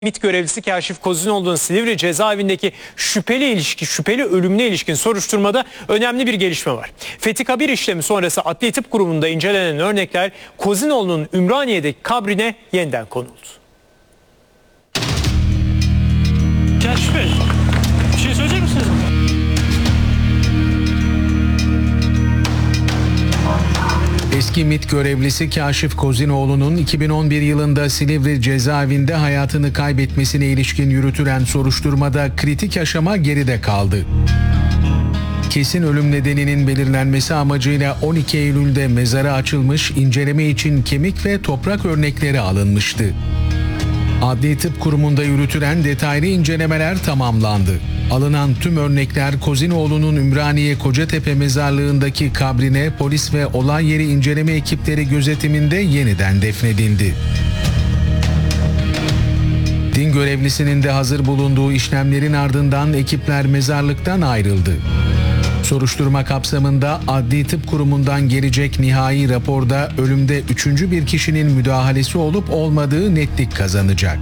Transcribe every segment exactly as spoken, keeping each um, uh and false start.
MİT görevlisi Kaşif Kozinoğlu'nun Silivri cezaevindeki şüpheli ilişki, şüpheli ölümüne ilişkin soruşturmada önemli bir gelişme var. Fethi Kabir işlemi sonrası Adli Tıp Kurumu'nda incelenen örnekler Kozinoğlu'nun Ümraniye'deki kabrine yeniden konuldu. Kaşif Bey, bir şey söyleyecek misiniz? Eski MİT görevlisi Kaşif Kozinoğlu'nun iki bin on bir yılında Silivri cezaevinde hayatını kaybetmesine ilişkin yürütülen soruşturmada kritik aşama geride kaldı. Kesin ölüm nedeninin belirlenmesi amacıyla on iki Eylül'de mezarı açılmış, inceleme için kemik ve toprak örnekleri alınmıştı. Adli Tıp Kurumu'nda yürütülen detaylı incelemeler tamamlandı. Alınan tüm örnekler Kozinoğlu'nun Ümraniye Kocatepe mezarlığındaki kabrine polis ve olay yeri inceleme ekipleri gözetiminde yeniden defnedildi. Din görevlisinin de hazır bulunduğu işlemlerin ardından ekipler mezarlıktan ayrıldı. Soruşturma kapsamında Adli Tıp Kurumu'ndan gelecek nihai raporda ölümde üçüncü bir kişinin müdahalesi olup olmadığı netlik kazanacak.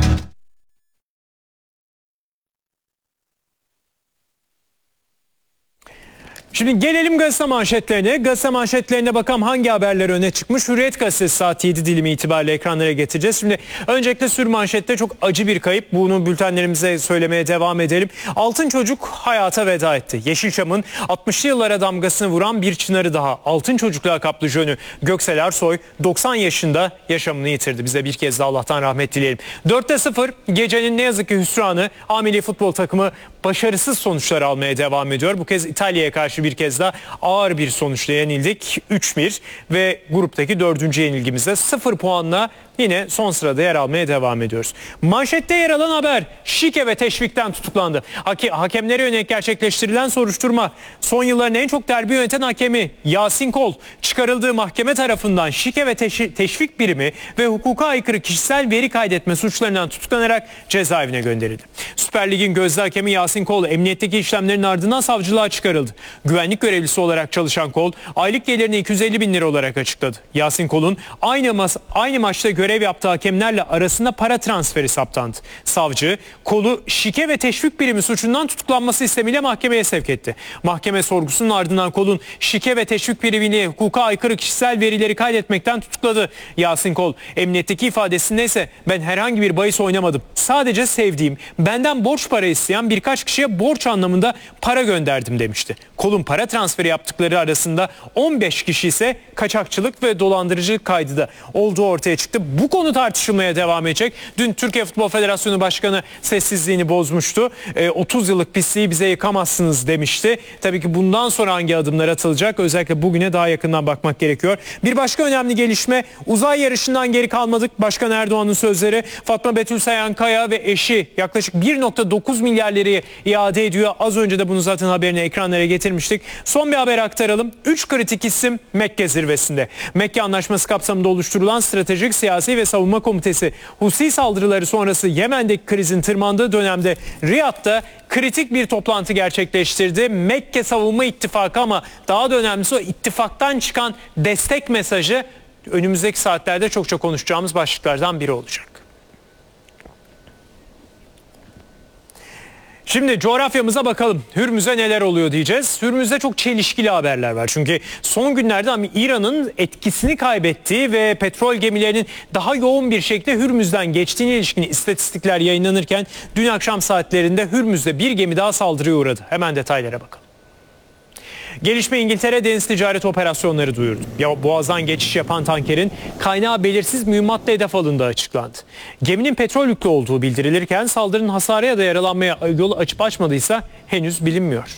Şimdi gelelim gazete manşetlerine. Gazete manşetlerine bakalım hangi haberler öne çıkmış. Hürriyet gazetesi saat yedi dilimi itibariyle ekranlara getireceğiz. Şimdi öncelikle sür manşette çok acı bir kayıp. Bunu bültenlerimize söylemeye devam edelim. Altın çocuk hayata veda etti. Yeşilçam'ın altmışlı yıllara damgasını vuran bir çınarı daha. Altın çocuk lakaplı jönü Göksel Ersoy doksan yaşında yaşamını yitirdi. Biz de bir kez daha Allah'tan rahmet dileyelim. dörtte sıfır gecenin ne yazık ki hüsranı. A milli futbol takımı başarısız sonuçlar almaya devam ediyor. Bu kez İtalya'ya karşı bir kez daha ağır bir sonuçla yenildik. üç bir ve gruptaki dördüncü yenilgimizde sıfır puanla yine son sırada yer almaya devam ediyoruz. Manşette yer alan haber şike ve teşvikten tutuklandı. Hake, hakemlere yönelik gerçekleştirilen soruşturma son yılların en çok derbi yöneten hakemi Yasin Kol çıkarıldığı mahkeme tarafından şike ve teş- teşvik birimi ve hukuka aykırı kişisel veri kaydetme suçlarından tutuklanarak cezaevine gönderildi. Süper Lig'in gözde hakemi Yasin Kol emniyetteki işlemlerin ardından savcılığa çıkarıldı. Güvenlik görevlisi olarak çalışan Kol aylık gelirini iki yüz elli bin lira olarak açıkladı. Yasin Kol'un aynı, mas- aynı maçta görev yaptığı hakemlerle arasında para transferi saptandı. Savcı Kol'u şike ve teşvik birimi suçundan tutuklanması istemiyle mahkemeye sevk etti. Mahkeme sorgusunun ardından Kol'un şike ve teşvik birimiyle hukuka aykırı kişisel verileri kaydetmekten tutukladı. Yasin Kol emniyetteki ifadesinde ise ben herhangi bir bahis oynamadım. Sadece sevdiğim, benden borç para isteyen birkaç kişiye borç anlamında para gönderdim demişti. Kol'un para transferi yaptıkları arasında on beş kişi ise kaçakçılık ve dolandırıcılık kaydı da olduğu ortaya çıktı. Bu konu tartışılmaya devam edecek. Dün Türkiye Futbol Federasyonu Başkanı sessizliğini bozmuştu. E, otuz yıllık pisliği bize yıkamazsınız demişti. Tabii ki bundan sonra hangi adımlar atılacak? Özellikle bugüne daha yakından bakmak gerekiyor. Bir başka önemli gelişme uzay yarışından geri kalmadık. Başkan Erdoğan'ın sözleri Fatma Betül Sayankaya ve eşi yaklaşık bir virgül dokuz milyar lirayı iade ediyor. Az önce de bunu zaten haberini ekranlara getirmiştik. Son bir haber aktaralım. üç kritik isim Mekke zirvesinde. Mekke Anlaşması kapsamında oluşturulan Stratejik Siyasi ve Savunma Komitesi Husi saldırıları sonrası Yemen'deki krizin tırmandığı dönemde Riyad'da kritik bir toplantı gerçekleştirdi. Mekke Savunma İttifakı ama daha da önemlisi o ittifaktan çıkan destek mesajı önümüzdeki saatlerde çokça konuşacağımız başlıklardan biri olacak. Şimdi coğrafyamıza bakalım. Hürmüz'e neler oluyor diyeceğiz. Hürmüz'de çok çelişkili haberler var. Çünkü son günlerde İran'ın etkisini kaybettiği ve petrol gemilerinin daha yoğun bir şekilde Hürmüz'den geçtiğine ilişkin istatistikler yayınlanırken dün akşam saatlerinde Hürmüz'de bir gemi daha saldırıya uğradı. Hemen detaylara bakalım. Gelişme İngiltere deniz ticaret operasyonları duyurdu. Ya Boğaz'dan geçiş yapan tankerin kaynağı belirsiz mühimmatla hedef alındığı açıklandı. Geminin petrol yüklü olduğu bildirilirken saldırının hasara ya da yaralanmaya yol açıp açmadıysa henüz bilinmiyor.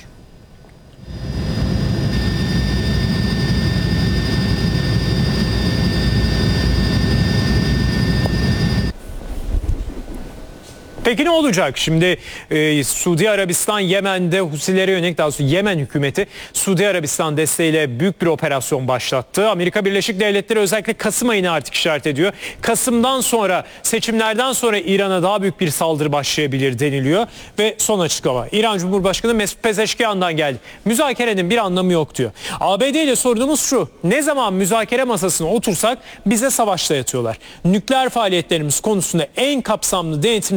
Peki ne olacak? Şimdi e, Suudi Arabistan Yemen'de Husilere yönelik, daha doğrusu Yemen hükümeti Suudi Arabistan desteğiyle büyük bir operasyon başlattı. Amerika Birleşik Devletleri özellikle Kasım ayını artık işaret ediyor. Kasım'dan sonra, seçimlerden sonra İran'a daha büyük bir saldırı başlayabilir deniliyor. Ve son açıklama. İran Cumhurbaşkanı Mesut Pezeşkiyan'dan geldi. Müzakerenin bir anlamı yok diyor. A B D ile sorunumuz şu: ne zaman müzakere masasına otursak bize savaşta yatıyorlar. Nükleer faaliyetlerimiz konusunda en kapsamlı denetim